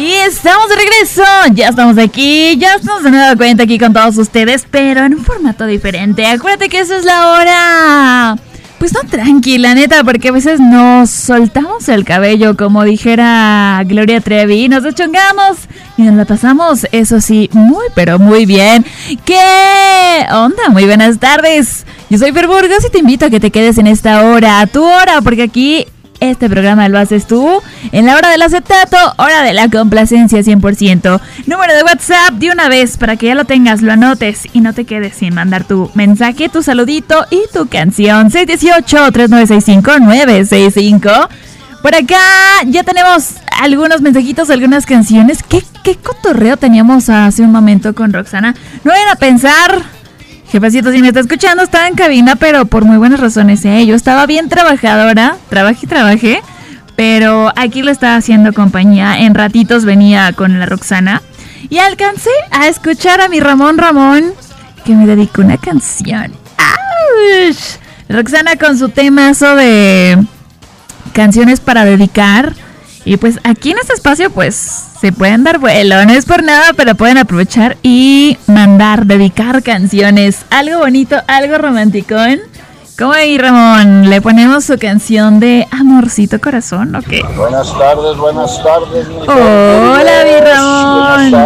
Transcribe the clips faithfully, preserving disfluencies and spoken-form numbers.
Y estamos de regreso, ya estamos aquí, ya estamos de nueva cuenta aquí con todos ustedes, pero en un formato diferente. Acuérdate que eso es la hora, pues no tranquila, neta, porque a veces nos soltamos el cabello, como dijera Gloria Trevi, nos deschongamos y nos la pasamos, eso sí, muy pero muy bien. ¿Qué onda? Muy buenas tardes, yo soy Fer Burgos y te invito a que te quedes en esta hora, a tu hora, porque aquí este programa lo haces tú en la hora del acetato, hora de la complacencia cien por ciento. Número de WhatsApp de una vez para que ya lo tengas, lo anotes y no te quedes sin mandar tu mensaje, tu saludito y tu canción. seis uno ocho, tres nueve seis cinco, nueve seis cinco. Por acá ya tenemos algunos mensajitos, algunas canciones. ¿Qué, qué cotorreo teníamos hace un momento con Roxana? No vayan a pensar... Jefecito, si me está escuchando, estaba en cabina, pero por muy buenas razones, ¿eh? Yo estaba bien trabajadora, trabajé y trabajé, pero aquí lo estaba haciendo compañía. En ratitos venía con la Roxana y alcancé a escuchar a mi Ramón Ramón, que me dedicó una canción. ¡Auch! Roxana con su temazo de canciones para dedicar. Y pues aquí en este espacio pues se pueden dar vuelo, no es por nada, pero pueden aprovechar y mandar, dedicar canciones, algo bonito, algo romanticón. ¿Cómo ahí, Ramón? ¿Le ponemos su canción de Amorcito Corazón o qué? Buenas tardes, buenas tardes. Mi Hola, mi Ramón.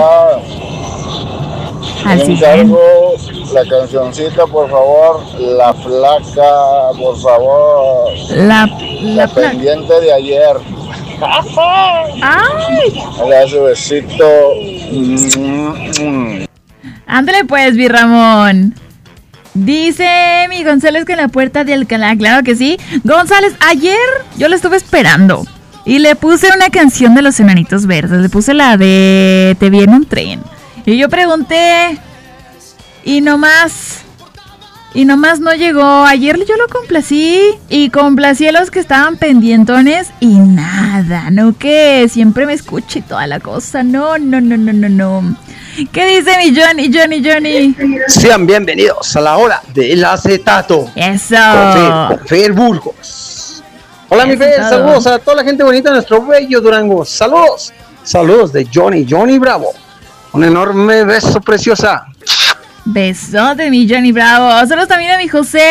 Así encargo la cancioncita, por favor. La flaca, por favor. La, la, la pendiente de ayer. ¡Ay! Hola, su besito. Ándale pues, mi Ramón. Dice mi González que en la puerta de Alcalá. Claro que sí. González, ayer yo lo estuve esperando y le puse una canción de los Enanitos Verdes. Le puse la de Te viene un tren. Y yo pregunté y nomás... Y nomás no llegó. Ayer yo lo complací y complací a los que estaban pendientones y nada, no que siempre me escuche toda la cosa. No, no, no, no, no, no. ¿Qué dice mi Johnny, Johnny, Johnny? Sean bienvenidos a la hora del acetato. Eso. Con Fer, con Fer Burgos. Hola, mi Fer, saludos a toda la gente bonita de nuestro bello Durango. Saludos, saludos de Johnny, Johnny Bravo. Un enorme beso, preciosa. Besote, mi Johnny Bravo. Saludos también a mi José,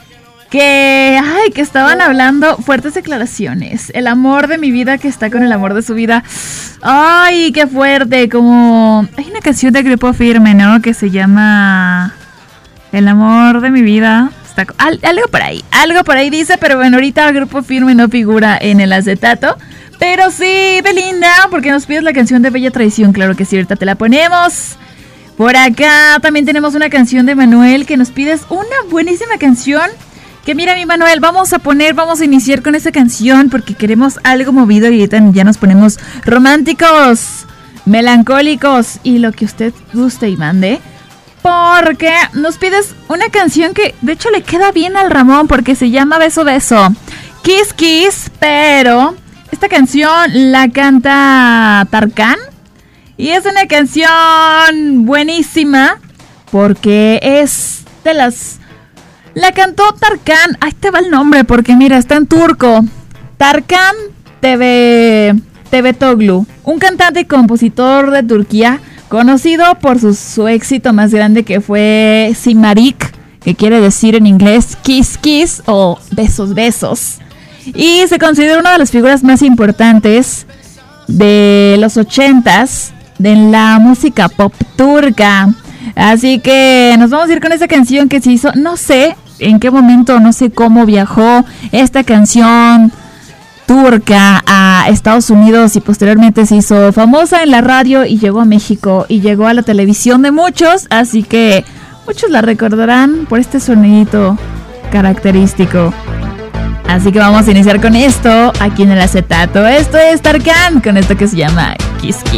que, ay, que estaban hablando fuertes declaraciones. El amor de mi vida que está con el amor de su vida. Ay, qué fuerte. Como hay una canción de Grupo Firme, ¿no? Que se llama El amor de mi vida. Está, al, algo por ahí, algo por ahí dice, pero bueno, ahorita Grupo Firme no figura en el acetato. Pero sí, Belinda, porque nos pides la canción de Bella Traición. Claro que sí, ahorita te la ponemos. Por acá también tenemos una canción de Manuel que nos pides una buenísima canción. Que mira, mi Manuel, vamos a poner, vamos a iniciar con esa canción porque queremos algo movido y ahorita ya nos ponemos románticos, melancólicos y lo que usted guste y mande. Porque nos pides una canción que de hecho le queda bien al Ramón porque se llama Beso Beso. Kiss Kiss, pero esta canción la canta Tarkan. Y es una canción buenísima porque es de las... La cantó Tarkan. Ahí te va el nombre porque mira, está en turco. Tarkan TV, Tvetoğlu, un cantante y compositor de Turquía conocido por su, su éxito más grande que fue Simarik, que quiere decir en inglés Kiss Kiss o Besos Besos. Y se considera una de las figuras más importantes de los ochentas de la música pop turca. Así que nos vamos a ir con esta canción que se hizo, no sé en qué momento, no sé cómo viajó esta canción turca a Estados Unidos y posteriormente se hizo famosa en la radio y llegó a México y llegó a la televisión de muchos, así que muchos la recordarán por este sonidito característico. Así que vamos a iniciar con esto aquí en el acetato. Esto es Tarkan con esto que se llama Kiss Kiss.